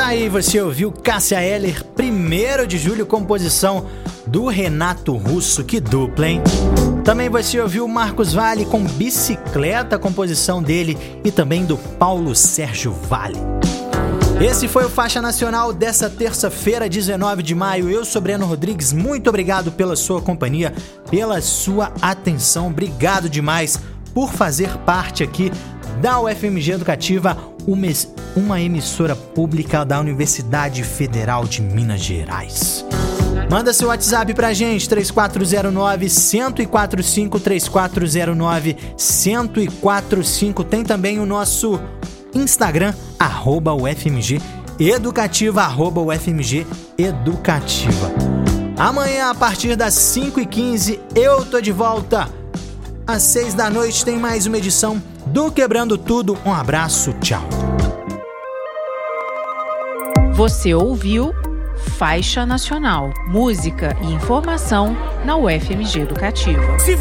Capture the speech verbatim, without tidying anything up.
Aí você ouviu Cássia Eller, primeiro de julho, composição do Renato Russo, que dupla, hein? Também você ouviu Marcos Valle com Bicicleta, composição dele, e também do Paulo Sérgio Valle. Esse foi o Faixa Nacional dessa terça-feira, dezenove de maio. Eu sou Breno Rodrigues, muito obrigado pela sua companhia, pela sua atenção. Obrigado demais por fazer parte aqui da U F M G Educativa, uma emissora pública da Universidade Federal de Minas Gerais. Manda seu WhatsApp pra gente, três quatro zero nove, um zero quatro cinco, três quatro zero nove, um zero quatro cinco. Tem também o nosso Instagram, arroba U F M G Educativa, arroba U F M G Educativa. Amanhã, a partir das cinco e quinze, eu tô de volta. Às seis da noite tem mais uma edição do Quebrando Tudo. Um abraço, tchau. Você ouviu Faixa Nacional, música e informação na U F M G Educativa.